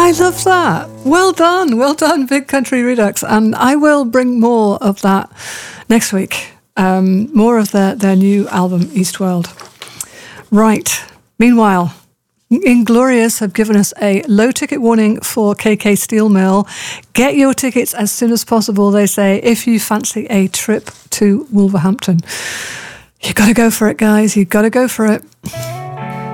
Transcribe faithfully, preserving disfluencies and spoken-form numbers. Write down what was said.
I love that. Well done. Well done, Big Country Redux. And I will bring more of that next week. Um, more of their, their new album, Eastworld. Right. Meanwhile, Inglorious have given us a low ticket warning for K K Steel Mill. Get your tickets as soon as possible, they say, if you fancy a trip to Wolverhampton. You got to go for it, guys. You got to go for it.